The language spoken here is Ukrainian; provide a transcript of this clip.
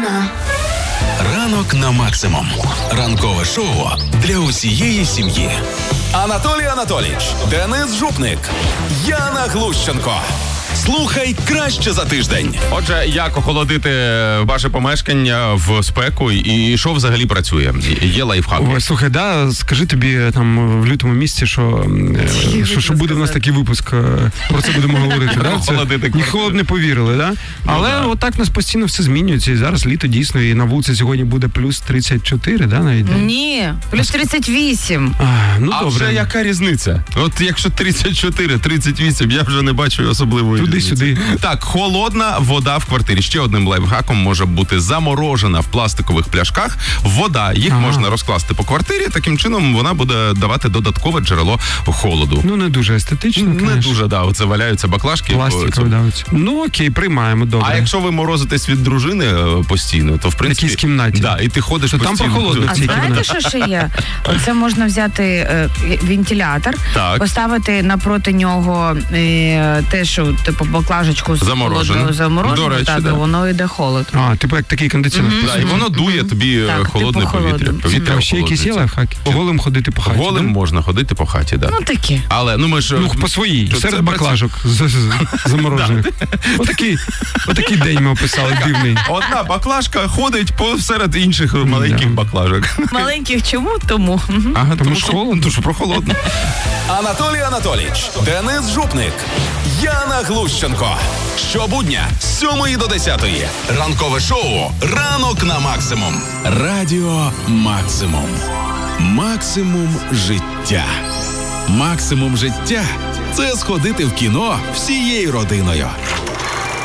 Україна. Ранок на максимум. Ранкове шоу для усієї сім'ї. Анатолій Анатолійович, Денис Жупник, Яна Глущенко. Слухай краще за тиждень. Отже, як охолодити ваше помешкання в спеку і що взагалі працює? Є лайфхак? Ой, слухай, скажи тобі там в лютому місяці, що буде в нас такий випуск, про це будемо говорити. Ніколи б не повірили, да? Але отак в нас постійно все змінюється. І зараз літо дійсно, і на вулиці сьогодні буде плюс 34, да, навіть? Ні, плюс 38. А вже яка різниця? От якщо 34, 38, я вже не бачу особливої туди-сюди. Так, холодна вода в квартирі. Ще одним лайфхаком може бути заморожена в пластикових пляшках вода. Їх можна розкласти по квартирі, таким чином вона буде давати додаткове джерело холоду. Ну, не дуже естетично, Не дуже, оце валяються баклажки. Пластикові давиться. Ну, окей, приймаємо, добре. А якщо ви морозитесь від дружини постійно, то в принципі... В якійсь кімнаті. Да, і ти ходиш то постійно. Там прохолодно. А знаєте, що ще є? Оце можна взяти вентилятор, поставити напроти нього те, що, типу, баклажечку заморожену, воно йде холод. Типу як такий кондиціонер. І воно дує тобі холодне повітря. А ще якісь є лайфхаки? Голим ходити по хаті. Голим можна ходити по хаті, так. Ну, такі. Але, ми ж... по своїй, серед баклажок заморожених. Отакий день ми описали, дивний. Одна баклажка ходить посеред інших маленьких баклажок. Маленьких чому? Тому. Ага, тому що холодно, тому що прохолодно. Анатолій Анатолійович, Денис Жупник, Яна Глущенко. Щобудня з 7 до 10. Ранкове шоу «Ранок на максимум». Радіо «Максимум». Максимум життя. Максимум життя – це сходити в кіно всією родиною.